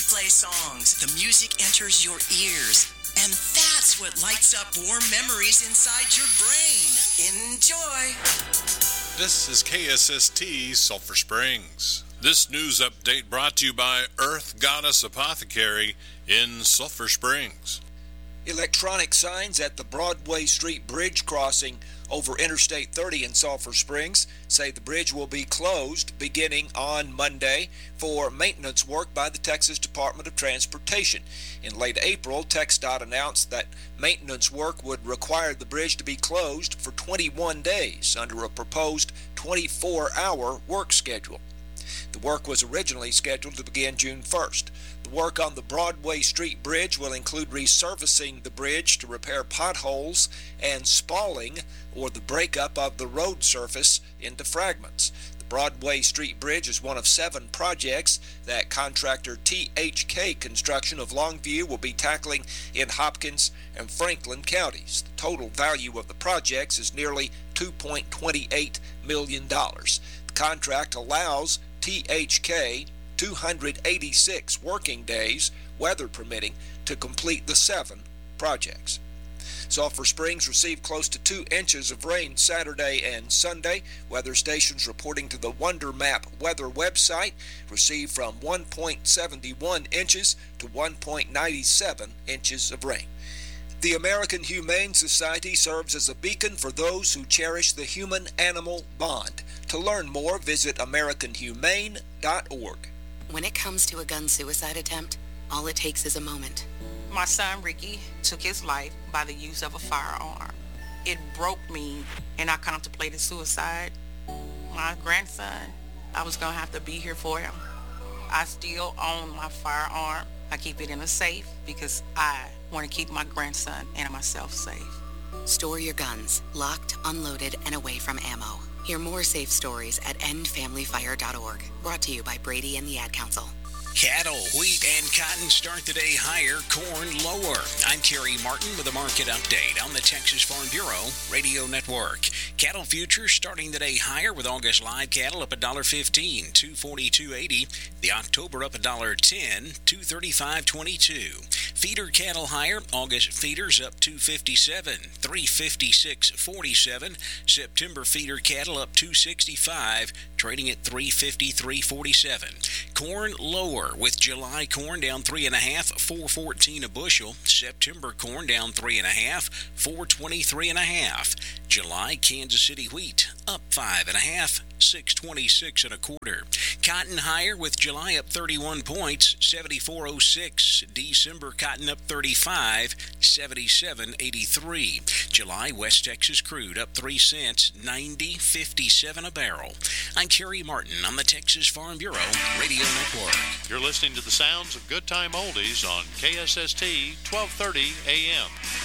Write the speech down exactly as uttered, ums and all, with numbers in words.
play songs. The music enters your ears. And that's what lights up warm memories inside your brain. Enjoy. This is K S S T Sulphur Springs. This news update brought to you by Earth Goddess Apothecary in Sulphur Springs. Electronic signs at the Broadway Street Bridge crossing over Interstate thirty in Sulphur Springs say the bridge will be closed beginning on Monday for maintenance work by the Texas Department of Transportation. In late April, TxDOT announced that maintenance work would require the bridge to be closed for twenty-one days under a proposed twenty-four hour work schedule. The work was originally scheduled to begin June first. The work on the Broadway Street Bridge will include resurfacing the bridge to repair potholes and spalling, or the breakup of the road surface into fragments. The Broadway Street Bridge is one of seven projects that contractor T H K Construction of Longview will be tackling in Hopkins and Franklin counties. The total value of the projects is nearly two point two eight million dollars. The contract allows T H K two hundred eighty-six working days, weather permitting, to complete the seven projects. Sulphur Springs received close to two inches of rain Saturday and Sunday. Weather stations reporting to the Wonder Map weather website received from one point seven one inches to one point nine seven inches of rain. The American Humane Society serves as a beacon for those who cherish the human-animal bond. To learn more, visit american humane dot org. When it comes to a gun suicide attempt, all it takes is a moment. My son Ricky took his life by the use of a firearm. It broke me, and I contemplated suicide. My grandson, I was going to have to be here for him. I still own my firearm. I keep it in a safe because I want to keep my grandson and myself safe. Store your guns, locked, unloaded, and away from ammo. Hear more safe stories at end family fire dot org. Brought to you by Brady and the Ad Council. Cattle, wheat, and cotton start the day higher, corn lower. I'm Kerry Martin with a market update on the Texas Farm Bureau Radio Network. Cattle futures starting the day higher with August live cattle up one dollar fifteen, two forty-two eighty. The October up one dollar ten, two thirty-five twenty-two. Feeder cattle higher, August feeders up two fifty-seven, three fifty-six forty-seven. September feeder cattle up two sixty-five, trading at three fifty-three forty-seven. Corn lower with July corn down three and a half, four fourteen a bushel. September corn down three and a half, four twenty-three and a half. July Kansas City wheat up five and a half, six twenty-six and a quarter. Cotton higher with July up thirty-one points, seventy-four oh six. December cotton up thirty-five, seventy-seven eighty-three. July West Texas crude up three cents, ninety fifty-seven a barrel. I'm Kerry Martin on the Texas Farm Bureau Radio Network. You're listening to the sounds of Good Time Oldies on K S S T twelve thirty A M.